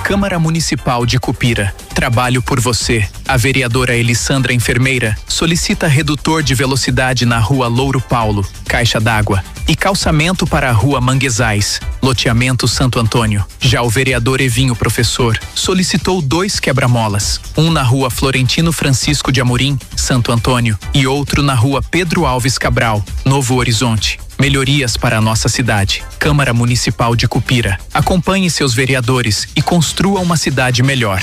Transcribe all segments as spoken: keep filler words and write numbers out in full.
Câmara Municipal de Cupira. Trabalho por você. A vereadora Elissandra Enfermeira solicita redutor de velocidade na rua Louro Paulo, caixa d'água, e calçamento para a rua Manguezais, loteamento Santo Antônio. Já o vereador Evinho Professor solicitou dois quebra-molas, um na rua Florentino Francisco de Amorim, Santo Antônio, e outro na rua Pedro Alves Cabral, Novo Horizonte. Melhorias para a nossa cidade. Câmara Municipal de Cupira. Acompanhe seus vereadores e construa uma cidade melhor.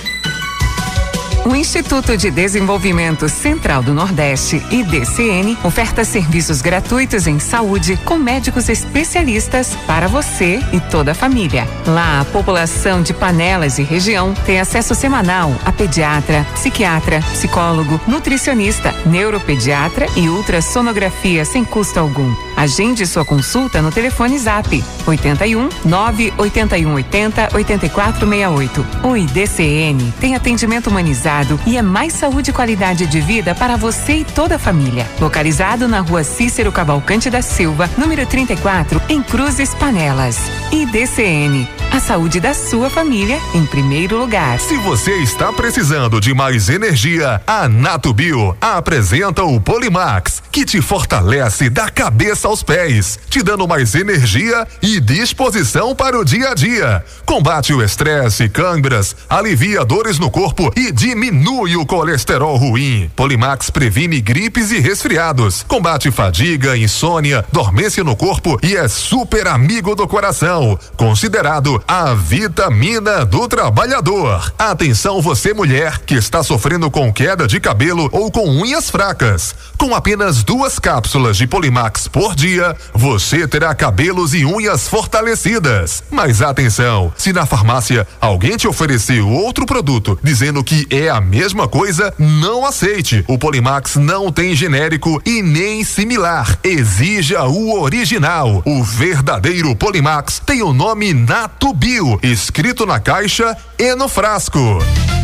O Instituto de Desenvolvimento Central do Nordeste, I D C N, oferta serviços gratuitos em saúde com médicos especialistas para você e toda a família. Lá, a população de Panelas e região tem acesso semanal a pediatra, psiquiatra, psicólogo, nutricionista, neuropediatra e ultrassonografia sem custo algum. Agende sua consulta no telefone Zap oitenta e um, nove oitenta e um oitenta, oitenta e quatro sessenta e oito. O I D C N tem atendimento humanizado e é mais saúde e qualidade de vida para você e toda a família. Localizado na rua Cícero Cavalcante da Silva, número trinta e quatro, em Cruzes, Panelas. I D C N, a saúde da sua família em primeiro lugar. Se você está precisando de mais energia, a Natubio apresenta o Polimax, que te fortalece da cabeça aos pés, te dando mais energia e disposição para o dia a dia. Combate o estresse, câimbras, alivia dores no corpo e diminui o colesterol ruim. Polimax previne gripes e resfriados, combate fadiga, insônia, dormência no corpo e é super amigo do coração. Considerado a vitamina do trabalhador. Atenção você mulher que está sofrendo com queda de cabelo ou com unhas fracas. Com apenas duas cápsulas de Polimax por dia, você terá cabelos e unhas fortalecidas. Mas atenção, se na farmácia alguém te ofereceu outro produto dizendo que é a mesma coisa, não aceite. O Polimax não tem genérico e nem similar. Exija o original. O verdadeiro Polimax tem o nome Natubio, escrito na caixa e no frasco.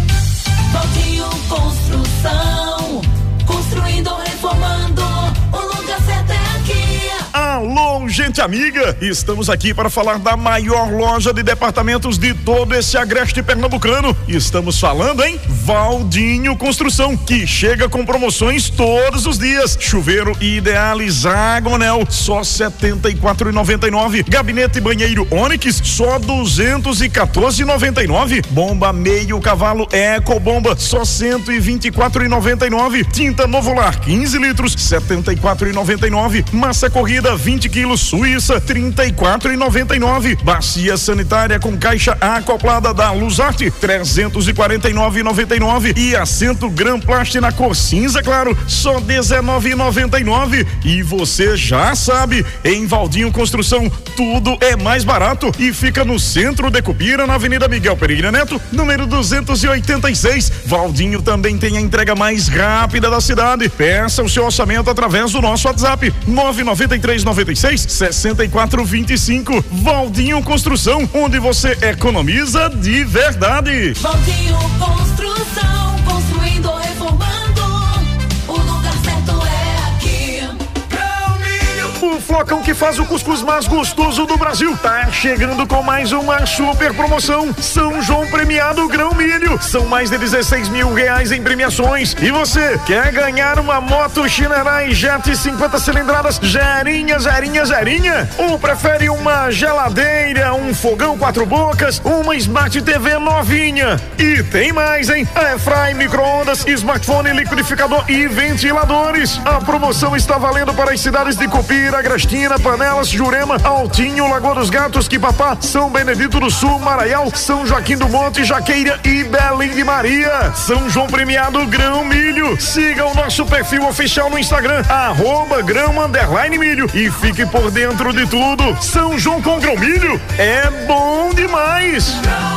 Valdinho Construção, construindo, reformando, o lugar certo é aqui. Alô, gente amiga, estamos aqui para falar da maior loja de departamentos de todo esse agreste pernambucano. Estamos falando em Valdinho Construção, que chega com promoções todos os dias. Chuveiro Idealis Agonel, só setenta e quatro reais e noventa e nove centavos. Gabinete banheiro Onix, só duzentos e quatorze reais e noventa e nove centavos. Bomba meio cavalo Eco Bomba, só cento e vinte e quatro reais e noventa e nove centavos. Tinta Novolar, quinze litros, setenta e quatro reais e noventa e nove centavos. Massa corrida vinte quilos Suíça, trinta e quatro reais e noventa e nove centavos. Bacia sanitária com caixa acoplada da Luzarte, trezentos e quarenta e nove reais e noventa e nove centavos. E assento Gran Plast na cor cinza claro, só dezenove reais e noventa e nove centavos. E você já sabe, em Valdinho Construção tudo é mais barato e fica no centro de Cupira, na Avenida Miguel Pereira Neto, número duzentos e oitenta e seis. Valdinho também tem a entrega mais rápida da cidade. Peça o seu orçamento através do nosso WhatsApp nove nove três nove seis sessenta e quatro vinte e cinco. Valdinho Construção, onde você economiza de verdade. Valdinho Construção, construindo, reformando, o lugar certo é aqui. O flocão que faz o cuscuz mais gostoso do Brasil tá chegando com mais uma super promoção. São João Premiado Grão Milho. São mais de dezesseis mil reais em premiações. E você quer ganhar uma moto Shinerai Jet cinquenta cilindradas zerinha, zerinha, zerinha? Ou prefere uma geladeira, um fogão quatro bocas, uma Smart T V novinha? E tem mais, hein? Airfry, micro-ondas, smartphone, liquidificador e ventiladores. A promoção está valendo para as cidades de Cupira, Agrestina, Panelas, Jurema, Altinho, Lagoa dos Gatos, Quipapá, São Benedito do Sul, Maraial, São Joaquim do Monte, Jaqueira e Belém de Maria. São João Premiado Grão Milho. Siga o nosso perfil oficial no Instagram, arroba grão underline milho, e fique por dentro de tudo. São João com Grão Milho é bom demais.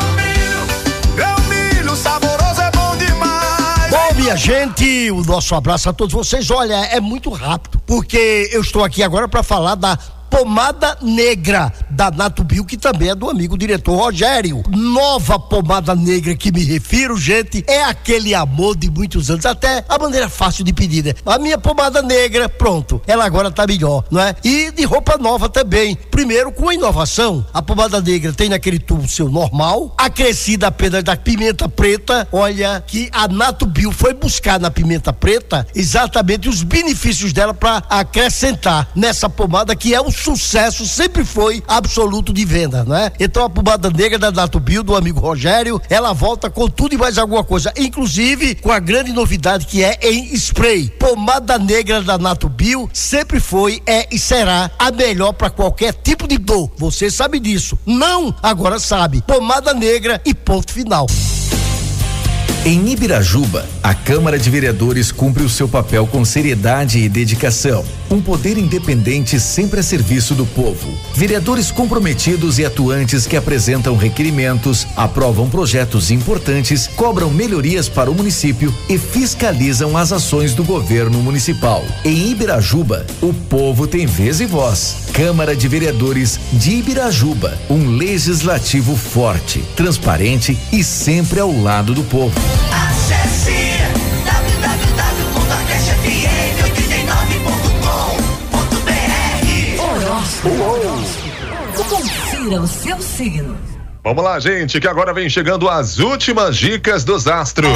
Grão Milho, saboroso é bom demais. Bom, minha gente, o nosso abraço a todos vocês. Olha, é muito rápido, porque eu estou aqui agora para falar da pomada negra da Natubio, que também é do amigo diretor Rogério. Nova pomada negra que me refiro, gente, é aquele amor de muitos anos, até a maneira fácil de pedir, né? A minha pomada negra, pronto, ela agora tá melhor, não é? E de roupa nova também. Primeiro, com a inovação, a pomada negra tem naquele tubo seu normal, acrescida apenas da pimenta preta. Olha que a Natubio foi buscar na pimenta preta exatamente os benefícios dela para acrescentar nessa pomada, que é um sucesso, sempre foi absoluto de venda, né? Então a pomada negra da Natubio, do amigo Rogério, ela volta com tudo e mais alguma coisa, inclusive com a grande novidade que é em spray. Pomada negra da Natubio sempre foi, é e será a melhor para qualquer tipo de dor. Você sabe disso. Não, agora sabe. Pomada negra e ponto final. Em Ibirajuba, a Câmara de Vereadores cumpre o seu papel com seriedade e dedicação. Um poder independente sempre a serviço do povo. Vereadores comprometidos e atuantes que apresentam requerimentos, aprovam projetos importantes, cobram melhorias para o município e fiscalizam as ações do governo municipal. Em Ibirajuba, o povo tem vez e voz. Câmara de Vereadores de Ibirajuba, um legislativo forte, transparente e sempre ao lado do povo. Acesse w w w ponto agreste f m oitenta e nove ponto com ponto b r. Horóscopo. Confira o seu signo. Vamos lá, gente, que agora vem chegando as últimas dicas dos astros.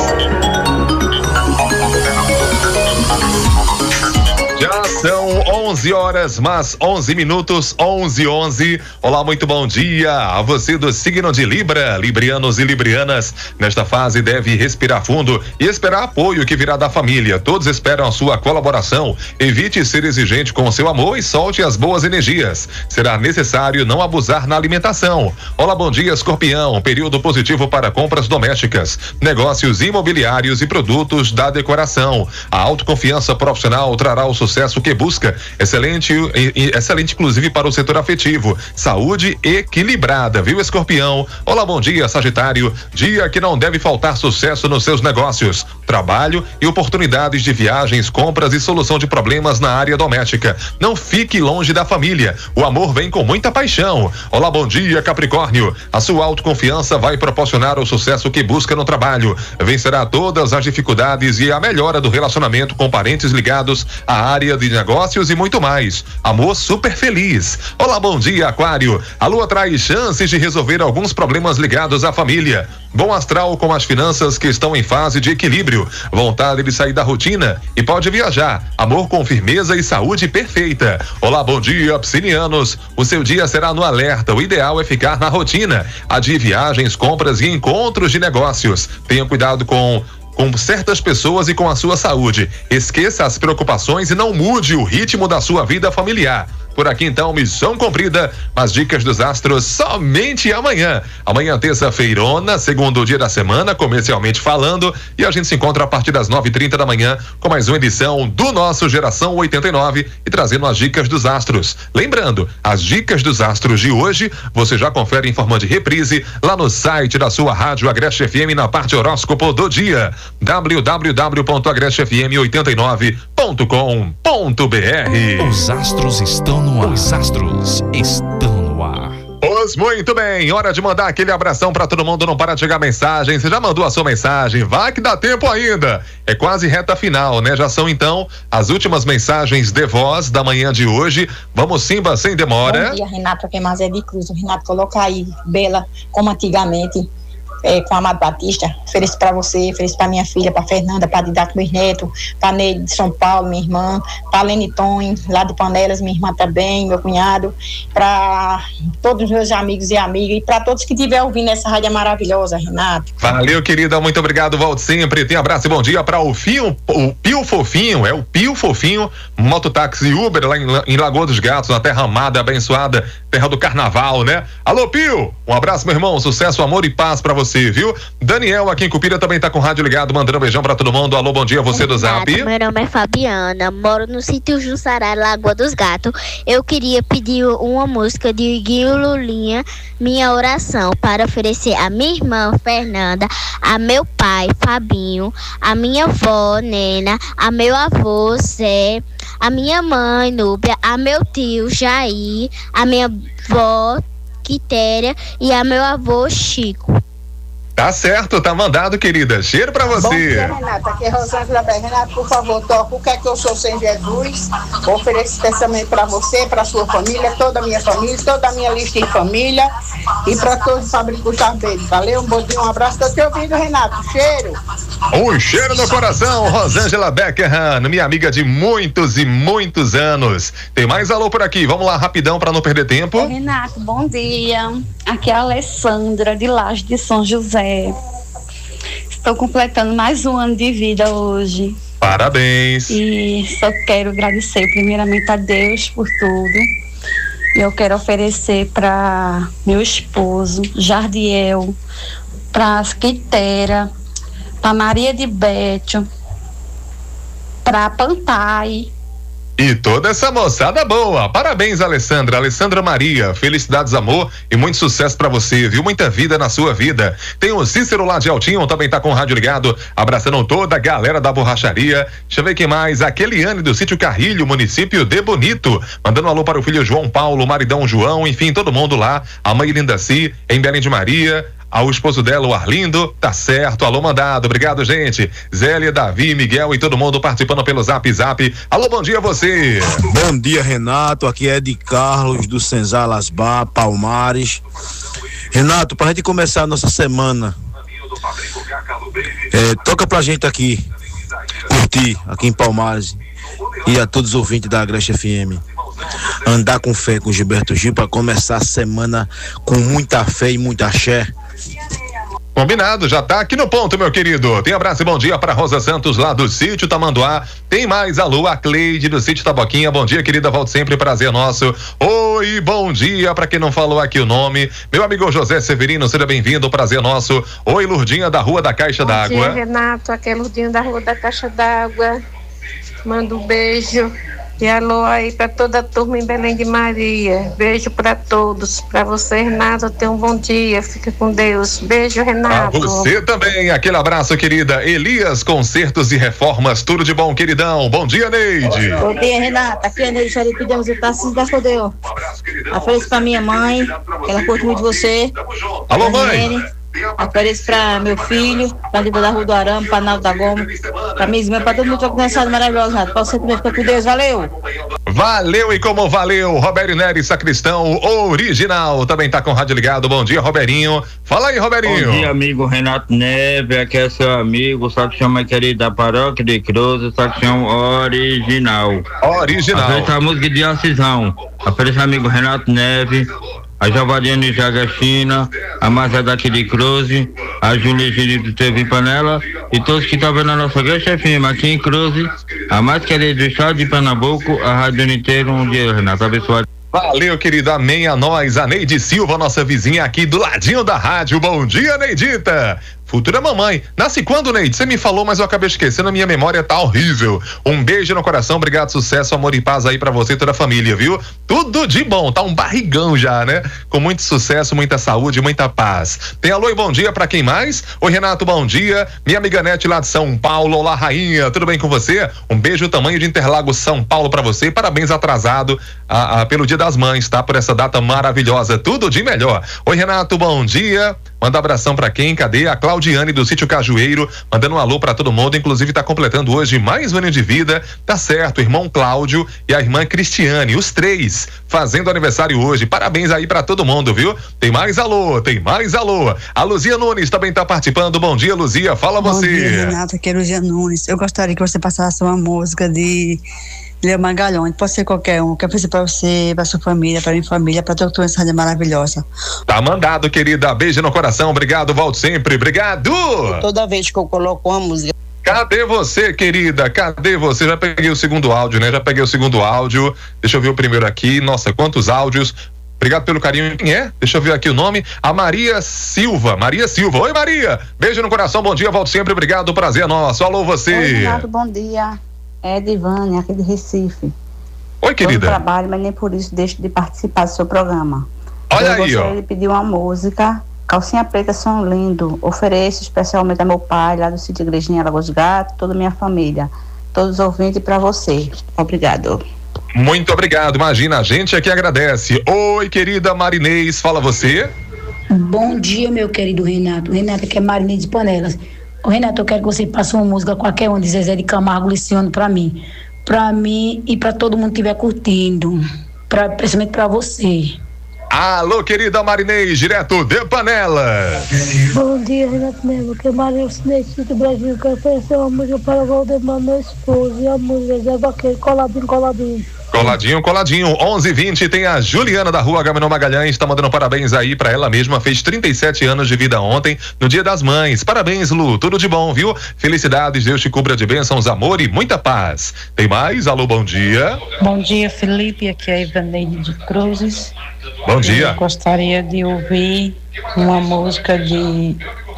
Já são onze horas, mais onze minutos, onze e onze. Olá, muito bom dia a você do signo de Libra, librianos e librianas. Nesta fase deve respirar fundo e esperar apoio que virá da família. Todos esperam a sua colaboração. Evite ser exigente com o seu amor e solte as boas energias. Será necessário não abusar na alimentação. Olá, bom dia, Escorpião. Período positivo para compras domésticas, negócios imobiliários e produtos da decoração. A autoconfiança profissional trará o sucesso sucesso que busca, excelente, excelente inclusive para o setor afetivo, saúde equilibrada, viu, Escorpião? Olá, bom dia, Sagitário, dia que não deve faltar sucesso nos seus negócios, trabalho e oportunidades de viagens, compras e solução de problemas na área doméstica. Não fique longe da família, o amor vem com muita paixão. Olá, bom dia, Capricórnio, a sua autoconfiança vai proporcionar o sucesso que busca no trabalho, vencerá todas as dificuldades e a melhora do relacionamento com parentes ligados à área de negócios e muito mais. Amor super feliz. Olá, bom dia, Aquário. A lua traz chances de resolver alguns problemas ligados à família. Bom astral com as finanças que estão em fase de equilíbrio. Vontade de sair da rotina e pode viajar. Amor com firmeza e saúde perfeita. Olá, bom dia, Piscianos. O seu dia será no alerta. O ideal é ficar na rotina. Adie viagens, compras e encontros de negócios. Tenha cuidado com com certas pessoas e com a sua saúde. Esqueça as preocupações e não mude o ritmo da sua vida familiar. Por aqui então, missão cumprida, as dicas dos astros somente amanhã. Amanhã, terça-feirona, segundo dia da semana, comercialmente falando, e a gente se encontra a partir das nove e trinta da manhã com mais uma edição do nosso Geração oitenta e nove e trazendo as dicas dos astros. Lembrando, as dicas dos astros de hoje, você já confere em forma de reprise lá no site da sua rádio Agreste F M na parte horóscopo do dia, w w w ponto agreste f m oitenta e nove ponto com ponto b r. Os astros estão no ar. Os astros estão no ar. Pois muito bem, hora de mandar aquele abração pra todo mundo, não para de chegar mensagem. Você já mandou a sua mensagem? Vai que dá tempo ainda. É quase reta final, né? Já são então as últimas mensagens de voz da manhã de hoje. Vamos, Simba, sem demora. Bom dia, Renato, aqui é Mazé de Cruz. O Renato, coloca aí Bela como antigamente. É, com a Amado Batista, ofereço para você, ofereço para minha filha, para Fernanda, para Didaco Bisneto, para Neide de São Paulo, minha irmã, para Lene Tom, lá de Panelas, minha irmã também, meu cunhado, para todos os meus amigos e amigas, e para todos que estiverem ouvindo essa rádio maravilhosa, Renato. Valeu, querida, muito obrigado, volte sempre. Tem abraço e bom dia para o Fio, o Pio Fofinho, é o Pio Fofinho, mototáxi Uber lá em, em Lagoa dos Gatos, na terra amada, abençoada terra do carnaval, né? Alô, Pio, um abraço, meu irmão, sucesso, amor e paz pra você, viu? Daniel aqui em Cupira também tá com o rádio ligado, mandando um beijão pra todo mundo. Alô, bom dia, você do Zap. Meu nome é Fabiana, moro no sítio Jussará, Lagoa dos Gatos. Eu queria pedir uma música de Guinho Lulinha, Minha Oração, para oferecer a minha irmã Fernanda, a meu pai Fabinho, a minha avó Nena, a meu avô Zé, a minha mãe Núbia, a meu tio Jair, a minha avó Quitéria e a meu avô Chico. Tá certo, tá mandado, querida. Cheiro pra você. Bom dia, Renata. Aqui é Rosângela Bé. Renata, por favor, toca O Que É Que Eu Sou Sem Jesus. Ofereço especialmente pra você, pra sua família, toda a minha família, toda a minha lista em família e pra todos os fabricantes Arbeiro. Valeu, um bom dia, um abraço. Tô te ouvindo, Renato. Cheiro. Um cheiro no coração, Rosângela Beckerhan, minha amiga de muitos e muitos anos. Tem mais alô por aqui, vamos lá rapidão pra não perder tempo. Oi, Renato, bom dia. Aqui é a Alessandra de Laje de São José. Estou completando mais um ano de vida hoje. Parabéns. E só quero agradecer primeiramente a Deus por tudo. E eu quero oferecer para meu esposo, Jardiel, para as Quitera, para Maria de Bétio, para Pantai. E toda essa moçada boa. Parabéns, Alessandra, Alessandra Maria. Felicidades, amor e muito sucesso pra você, viu? Muita vida na sua vida. Tem o Cícero lá de Altinho, também tá com o rádio ligado, abraçando toda a galera da borracharia. Deixa eu ver quem mais. A Keliane do Sítio Carrilho, município de Bonito. Mandando um alô para o filho João Paulo, o maridão João, enfim, todo mundo lá. A mãe Lindaci, em Belém de Maria. Ao esposo dela, o Arlindo, tá certo, alô mandado, obrigado, gente. Zélia, Davi, Miguel e todo mundo participando pelo Zap Zap. Alô, bom dia a você. Bom dia, Renato, aqui é de Carlos do Senzalas Bar, Palmares. Renato, pra gente começar a nossa semana, é, toca pra gente aqui, curtir aqui em Palmares e a todos os ouvintes da Agreste F M. Andar com fé com Gilberto Gil para começar a semana com muita fé e muita axé. Combinado, já tá aqui no ponto, meu querido. Tem abraço e bom dia para Rosa Santos lá do Sítio Tamanduá. Tem mais alô, a Cleide do Sítio Taboquinha. Bom dia, querida, volte sempre, prazer nosso. Oi, bom dia para quem não falou aqui o nome. Meu amigo José Severino, seja bem-vindo, prazer nosso. Oi, Lurdinha da Rua da Caixa d'Água. Bom dia, Renato, aqui é Lurdinha da Rua da Caixa d'Água. Manda um beijo. E alô aí para toda a turma em Belém de Maria. Beijo para todos. Para você, Renato, tenha um bom dia. Fica com Deus. Beijo, Renato. A você também. Aquele abraço, querida. Elias, Concertos e Reformas. Tudo de bom, queridão. Bom dia, Neide. Bom dia, Renata. Aqui é Neide Felipe Deus e Tarcísio da Fodeu. Ofereço para minha mãe, que ela curte muito você. Alô, mãe. Ofereço para meu filho, para a da Rua do Arame, para Naldo da Goma, para minha irmã, para todo mundo que está dançando maravilhoso, Renato. Para você também, fica com Deus. Valeu. Valeu e como valeu, Robério Nery, sacristão original, também tá com o rádio ligado. Bom dia, Roberinho. Fala aí, Roberinho. Bom dia, amigo Renato Neve, aqui é seu amigo, só que chama querido da Paróquia de Cruz, só que chama original. Original. Apresenta a música de Acisão. Aparece amigo Renato Neve, a Javadiana de Jagachina, a Márcia daqui de Cruz, a Júlia Giri T V Panela e todos que estão vendo a nossa grande F M aqui em Cruz, a mais querida do estado de Pernambuco, a Rádio Inteiro. Um dia, Renato, abençoado. Valeu, querido, amém a nós, a Neide Silva, nossa vizinha aqui do ladinho da rádio. Bom dia, Neidita. Futura mamãe. Nasce quando, Neide? Você me falou, mas eu acabei esquecendo, a minha memória tá horrível. Um beijo no coração, obrigado, sucesso, amor e paz aí pra você e toda a família, viu? Tudo de bom, tá um barrigão já, né? Com muito sucesso, muita saúde, muita paz. Tem alô e bom dia pra quem mais? Oi, Renato, bom dia. Minha amiga Nete lá de São Paulo, olá, rainha, tudo bem com você? Um beijo tamanho de Interlagos, São Paulo pra você. Parabéns atrasado a, a, pelo Dia das Mães, tá? Por essa data maravilhosa, tudo de melhor. Oi, Renato, bom dia. Manda abração pra quem? Cadê? A Claudiane do Sítio Cajueiro, mandando um alô pra todo mundo, inclusive tá completando hoje mais um ano de vida, tá certo, o irmão Cláudio e a irmã Cristiane, os três fazendo aniversário hoje, parabéns aí pra todo mundo, viu? Tem mais alô, tem mais alô. A Luzia Nunes também tá participando, bom dia, Luzia, fala bom você. Bom dia, Renata, aqui é Luzia Nunes, eu gostaria que você passasse uma música de Léo Magalhães, pode ser qualquer um, quer fazer pra você, pra sua família, pra minha família, pra toda essa rádio maravilhosa. Tá mandado, querida, beijo no coração, obrigado, volto sempre, obrigado! Toda vez que eu coloco uma música. Cadê você, querida? Cadê você? Já peguei o segundo áudio, né? Já peguei o segundo áudio, deixa eu ver o primeiro aqui, nossa, quantos áudios. Obrigado pelo carinho. Quem é? Deixa eu ver aqui o nome. A Maria Silva. Maria Silva. Oi, Maria. Beijo no coração, bom dia, volto sempre. Obrigado, prazer é nosso. Alô, você. Oi, Renato, bom dia. É Edivânia, aqui de Recife. Oi, querida. Eu trabalho, mas nem por isso deixo de participar do seu programa. Olha eu aí, ó. Eu gostaria de pedir uma música, Calcinha Preta Som Lindo. Ofereço especialmente a meu pai, lá do sítio Igrejinha Lagoas do Gato, toda a minha família. Todos os ouvintes e para você. Obrigado. Muito obrigado. Imagina, a gente aqui agradece. Oi, querida Marinês, fala você. Bom dia, meu querido Renato. Renato, aqui é Marinês de Panelas. Ô, Renato, eu quero que você passe uma música qualquer uma de Zezé de Camargo Luciano pra mim. Pra mim e pra todo mundo que estiver curtindo. Pra, principalmente pra você. Alô, querida Marinês, direto de Panelas. Bom dia, Renato Melo, que é Maria Alcinete do Brasil. Quero oferecer uma música para o Valdemar, meu esposo. E a música Zé Vaqueiro, coladinho, coladinho. Coladinho, coladinho, onze e vinte, tem a Juliana da Rua Agamenon Magalhães, tá mandando parabéns aí pra ela mesma, fez trinta e sete anos de vida ontem, no Dia das Mães. Parabéns, Lu, tudo de bom, viu? Felicidades, Deus te cubra de bênçãos, amor e muita paz. Tem mais? Alô, bom dia. Bom dia, Felipe, aqui é a Ivaneide de Cruzes. Bom dia. Eu gostaria de ouvir uma música de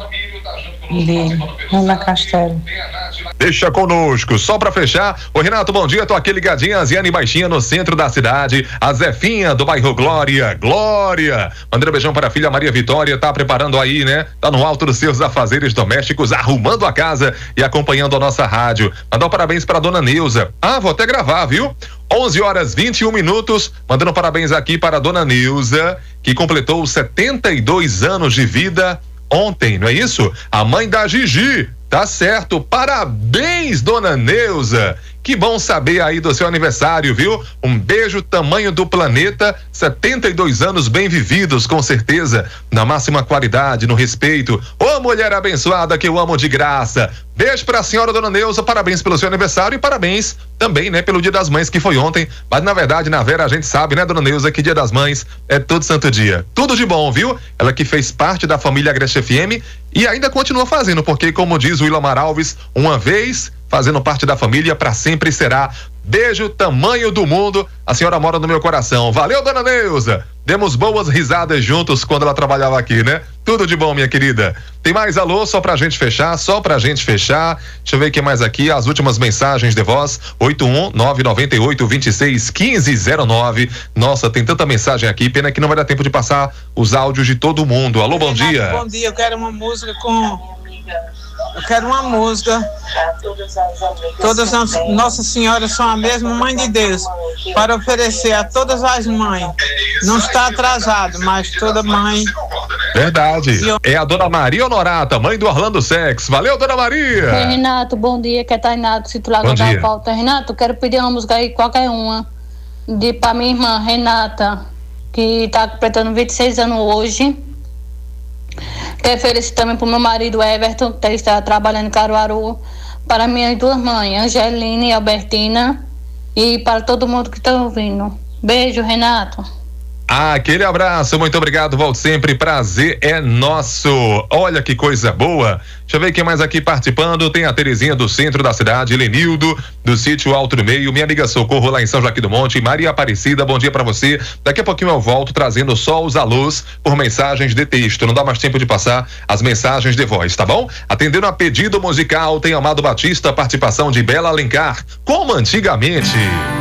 de Ana Castelo. Deixa conosco, só pra fechar. Ô Renato, bom dia, tô aqui ligadinha, a Ziane Baixinha no centro da cidade, a Zefinha do bairro Glória, Glória. Mandando um beijão para a filha Maria Vitória, tá preparando aí, né? Tá no alto dos seus afazeres domésticos, arrumando a casa e acompanhando a nossa rádio. Mandar um parabéns pra dona Neuza. Ah, vou até gravar, viu? onze horas vinte e um minutos, mandando parabéns aqui para a dona Neuza, que completou setenta e dois anos de vida ontem, não é isso? A mãe da Gigi, tá certo, parabéns, dona Neuza, que bom saber aí do seu aniversário, viu? Um beijo tamanho do planeta, setenta e dois anos bem vividos, com certeza, na máxima qualidade, no respeito. Ô mulher abençoada que eu amo de graça. Beijo pra senhora dona Neuza, parabéns pelo seu aniversário e parabéns também, né, pelo Dia das Mães que foi ontem, mas na verdade, na Vera, a gente sabe, né, dona Neuza, que Dia das Mães é todo santo dia. Tudo de bom, viu? Ela que fez parte da família Agreste F M e ainda continua fazendo, porque como diz o Ilomar Alves, uma vez fazendo parte da família, pra sempre será. Beijo tamanho do mundo, a senhora mora no meu coração. Valeu, dona Neuza. Demos boas risadas juntos quando ela trabalhava aqui, né? Tudo de bom, minha querida. Tem mais alô, só pra gente fechar, só pra gente fechar. Deixa eu ver o que mais aqui, as últimas mensagens de voz, oito um nove nove oito dois seis um cinco zero nove. Nossa, tem tanta mensagem aqui, pena que não vai dar tempo de passar os áudios de todo mundo. Alô, bom Renato, dia. Bom dia, eu quero uma música com... Eu quero uma música. Todas as Nossas Senhoras são a mesma Mãe de Deus, para oferecer a todas as mães. Não está atrasado, mas toda mãe. Verdade. É a dona Maria Honorata, mãe do Orlando Sex. Valeu, dona Maria. Oi, Renato, bom dia, que é Tainado, se tu lá Bom da dia. falta. Renato, eu quero pedir uma música aí, qualquer uma, de, pra minha irmã Renata, que tá completando vinte e seis anos hoje. Quero oferecer também pro meu marido Everton, que está trabalhando em Caruaru, para minhas duas mães, Angelina e Albertina, e para todo mundo que está ouvindo. Beijo, Renato. Aquele abraço, muito obrigado, volte sempre, prazer é nosso. Olha que coisa boa. Deixa eu ver quem mais aqui participando. Tem a Terezinha do centro da cidade, Lenildo do sítio Alto do Meio, minha amiga Socorro lá em São Joaquim do Monte, Maria Aparecida, bom dia pra você. Daqui a pouquinho eu volto trazendo só os alôs por mensagens de texto. Não dá mais tempo de passar as mensagens de voz, tá bom? Atendendo a pedido musical, tem Amado Batista, participação de Bela Alencar, como antigamente.